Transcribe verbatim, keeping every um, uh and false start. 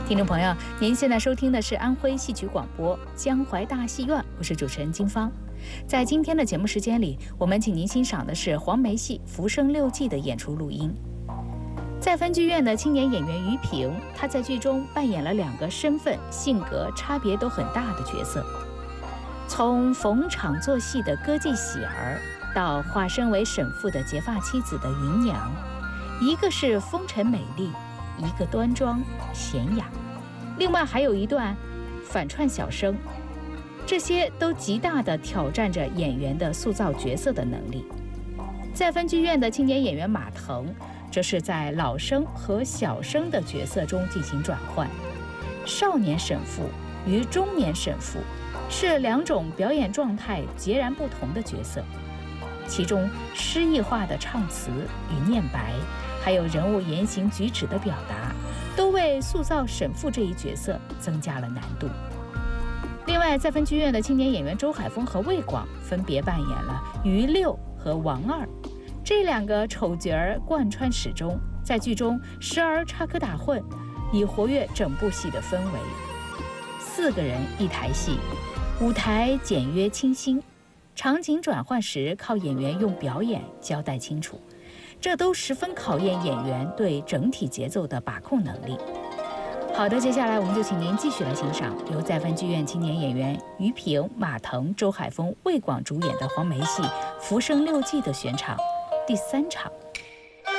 听众朋友，您现在收听的是安徽戏曲广播江淮大戏院，我是主持人金芳。在今天的节目时间里，我们请您欣赏的是黄梅戏《浮生六记》的演出录音。在分剧院的青年演员于平，他在剧中扮演了两个身份、性格差别都很大的角色，从逢场作戏的歌妓喜儿，到化身为沈复的结发妻子的芸娘，一个是风尘美丽，一个端庄娴雅，另外还有一段反串小生，这些都极大地挑战着演员的塑造角色的能力。在分剧院的青年演员马腾，这是在老生和小生的角色中进行转换。少年沈复与中年沈复是两种表演状态截然不同的角色，其中诗意化的唱词与念白，还有人物言行举止的表达，都为塑造沈复这一角色增加了难度。另外，在分剧院的青年演员周海峰和魏广分别扮演了于六和王二，这两个丑角儿贯穿始终，在剧中时而插科打诨，以活跃整部戏的氛围。四个人一台戏，舞台简约清新，场景转换时靠演员用表演交代清楚，这都十分考验演员对整体节奏的把控能力。好的，接下来我们就请您继续来欣赏由在分剧院青年演员于平、马腾、周海峰、魏广主演的黄梅戏《浮生六记》的选场第三场。